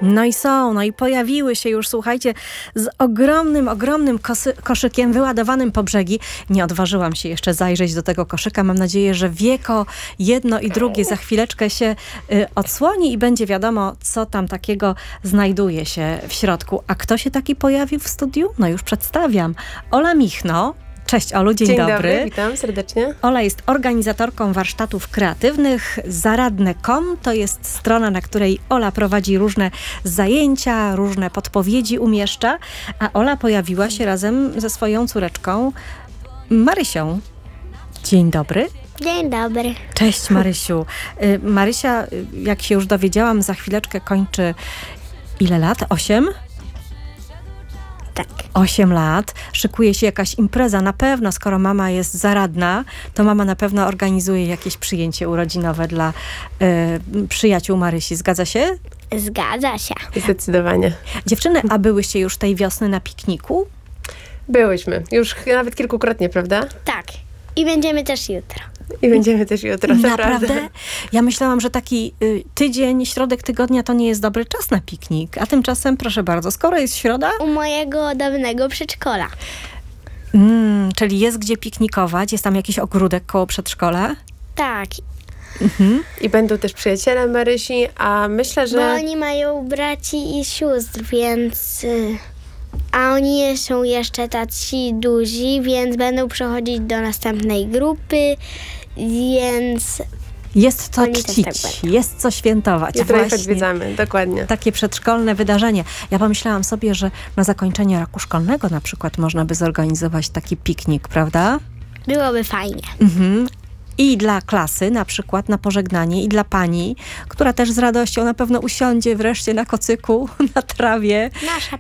No i pojawiły się już, słuchajcie, z ogromnym koszykiem wyładowanym po brzegi. Nie odważyłam się jeszcze zajrzeć do tego koszyka. Mam nadzieję, że wieko jedno i drugie za chwileczkę się odsłoni i będzie wiadomo, co tam takiego znajduje się w środku. A kto się taki pojawił w studiu? No już przedstawiam. Ola Michno. Cześć Olu, dzień dobry. Witam serdecznie. Ola jest organizatorką warsztatów kreatywnych. Zaradne.com to jest strona, na której Ola prowadzi różne zajęcia, różne podpowiedzi umieszcza, a Ola pojawiła się razem ze swoją córeczką Marysią. Dzień dobry. Dzień dobry. Cześć Marysiu. Marysia, jak się już dowiedziałam, za chwileczkę kończy ile lat? 8? Tak. 8 lat. Szykuje się jakaś impreza. Na pewno, skoro mama jest zaradna, to mama na pewno organizuje jakieś przyjęcie urodzinowe dla przyjaciół Marysi. Zgadza się? Zgadza się. Zdecydowanie. Dziewczyny, a byłyście już tej wiosny na pikniku? Byłyśmy. Już nawet kilkukrotnie, prawda? Tak. I będziemy też jutro. I będziemy też jutro. Naprawdę? Ja myślałam, że taki tydzień, środek tygodnia to nie jest dobry czas na piknik. A tymczasem, proszę bardzo, skoro jest środa... U mojego dawnego przedszkola. Czyli jest gdzie piknikować? Jest tam jakiś ogródek koło przedszkola? Tak. I będą też przyjaciele Marysi, a myślę, że... Bo oni mają braci i sióstr, więc... A oni nie są jeszcze tacy duzi, więc będą przechodzić do następnej grupy, więc... Jest co Oni też czcić, tak będą. jest co świętować. Jutro ich Właśnie. odwiedzamy, dokładnie. Takie przedszkolne wydarzenie. Ja pomyślałam sobie, że na zakończenie roku szkolnego na przykład można by zorganizować taki piknik, prawda? Byłoby fajnie. I dla klasy na przykład na pożegnanie i dla pani, która też z radością na pewno usiądzie wreszcie na kocyku, na trawie. Nasza